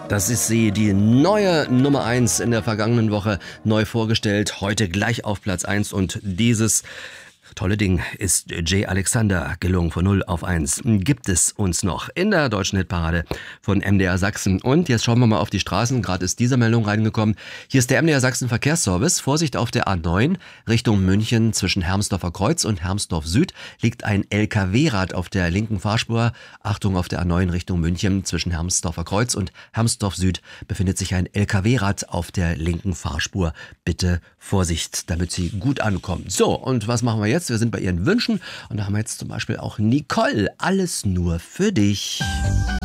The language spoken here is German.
Das ist sie, die neue Nummer 1 in der vergangenen Woche, neu vorgestellt, heute gleich auf Platz 1 und dieses tolle Ding ist Jay Alexander gelungen. Von 0 auf 1 gibt es uns noch in der deutschen Hitparade von MDR Sachsen. Und jetzt schauen wir mal auf die Straßen. Gerade ist diese Meldung reingekommen. Hier ist der MDR Sachsen Verkehrsservice. Vorsicht auf der A9 Richtung München zwischen Hermsdorfer Kreuz und Hermsdorf Süd liegt ein LKW-Rad auf der linken Fahrspur. Achtung, auf der A9 Richtung München zwischen Hermsdorfer Kreuz und Hermsdorf Süd befindet sich ein LKW-Rad auf der linken Fahrspur. Bitte Vorsicht, damit Sie gut ankommen. So, und was machen wir jetzt? Wir sind bei Ihren Wünschen und da haben wir jetzt zum Beispiel auch Nicole. Alles nur für dich.